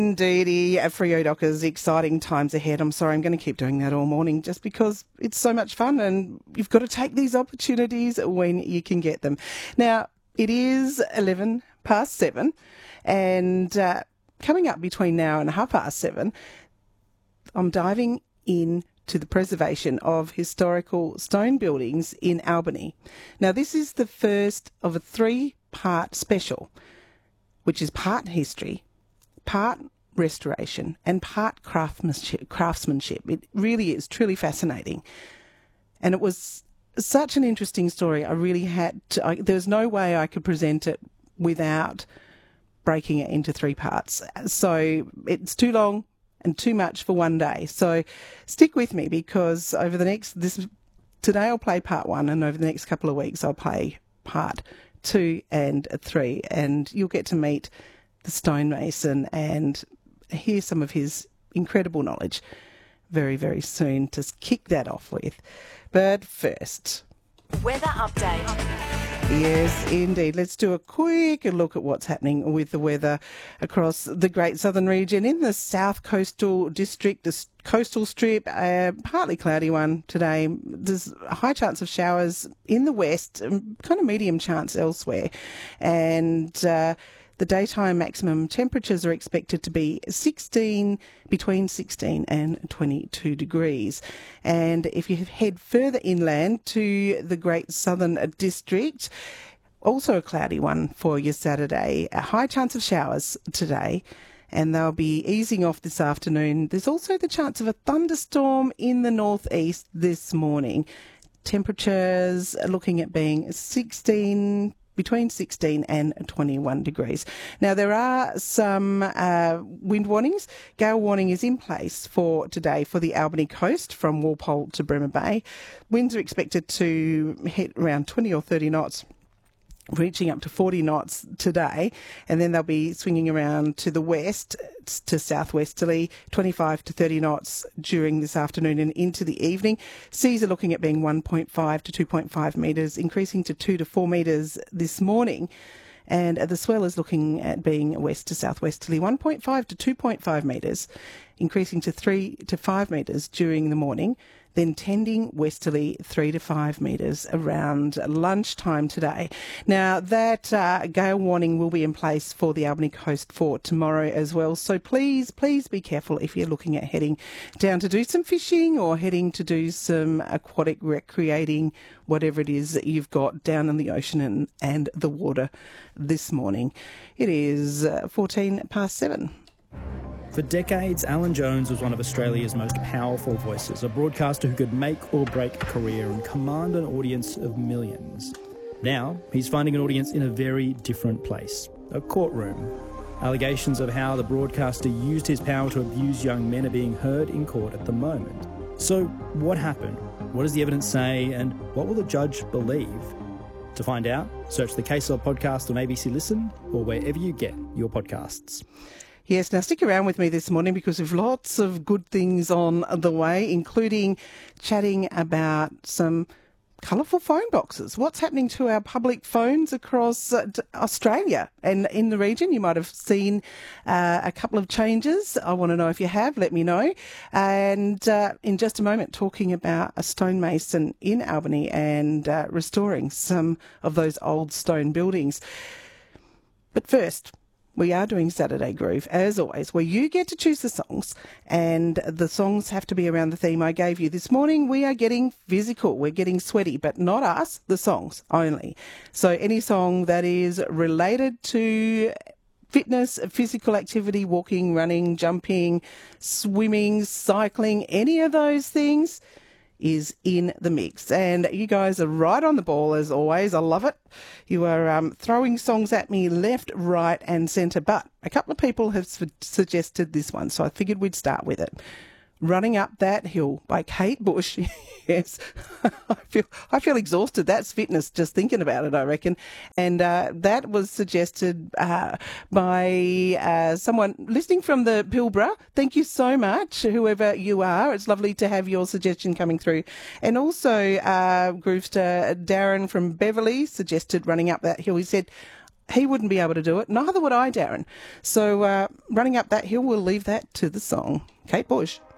Indeedy, Freo Dockers, exciting times ahead. I'm sorry, I'm going to keep doing that all morning just because it's so much fun and you've got to take these opportunities when you can get them. Now, it is 11 past 7 and coming up between now and 7:30, I'm diving into the preservation of historical stone buildings in Albany. Now, this is the first of a 3-part special, which is part history, part restoration and part craftsmanship. It really is truly fascinating. And it was such an interesting story. I really had to, there's no way I could present it without breaking it into 3 parts. So it's too long and too much for one day. So stick with me because over the today I'll play part 1 and over the next couple of weeks I'll play part 2 and 3 and you'll get to meet the stonemason and hear some of his incredible knowledge very, very soon to kick that off with. But first, weather update. Yes, indeed. Let's do a quick look at what's happening with the weather across the Great Southern region. In the South Coastal District, the coastal strip, a partly cloudy one today. There's a high chance of showers in the west, kind of medium chance elsewhere. And the daytime maximum temperatures are expected to be between 16 and 22 degrees. And if you head further inland to the Great Southern District, also a cloudy one for your Saturday. A high chance of showers today, and they'll be easing off this afternoon. There's also the chance of a thunderstorm in the northeast this morning. Temperatures are looking at being between 16 and 21 degrees. Now, there are some wind warnings. Gale warning is in place for today for the Albany coast from Walpole to Bremer Bay. Winds are expected to hit around 20 or 30 knots, reaching up to 40 knots today, and then they'll be swinging around to the west to southwesterly, 25 to 30 knots during this afternoon and into the evening. Seas are looking at being 1.5 to 2.5 metres, increasing to 2 to 4 metres this morning. And the swell is looking at being west to southwesterly, 1.5 to 2.5 metres, increasing to 3 to 5 metres during the morning, then tending westerly 3 to 5 metres around lunchtime today. Now, that gale warning will be in place for the Albany coast for tomorrow as well. So please be careful if you're looking at heading down to do some fishing or heading to do some aquatic recreating, whatever it is that you've got down in the ocean and the water this morning. It is 14 past 7. For decades, Alan Jones was one of Australia's most powerful voices, a broadcaster who could make or break a career and command an audience of millions. Now, he's finding an audience in a very different place, a courtroom. Allegations of how the broadcaster used his power to abuse young men are being heard in court at the moment. So, what happened? What does the evidence say? And what will the judge believe? To find out, search the Case Law podcast on ABC Listen or wherever you get your podcasts. Yes, now stick around with me this morning because we've lots of good things on the way, including chatting about some colourful phone boxes. What's happening to our public phones across Australia and in the region? You might have seen a couple of changes. I want to know if you have. Let me know. And in just a moment, talking about a stonemason in Albany and restoring some of those old stone buildings. But first, we are doing Saturday Groove, as always, where you get to choose the songs, and the songs have to be around the theme I gave you. This morning, we are getting physical. We're getting sweaty, but not us, the songs only. So any song that is related to fitness, physical activity, walking, running, jumping, swimming, cycling, any of those things is in the mix. And you guys are right on the ball as always. I love it. You are throwing songs at me left, right and centre. But a couple of people have suggested this one, so I figured we'd start with it. Running Up That Hill by Kate Bush. Yes, I feel exhausted. That's fitness just thinking about it, I reckon. And that was suggested by someone listening from the Pilbara. Thank you so much, whoever you are. It's lovely to have your suggestion coming through. And also, Groovester Darren from Beverley suggested Running Up That Hill. He said, He wouldn't be able to do it. Neither would I, Darren. So running up that hill, we'll leave that to the song. Kate Bush.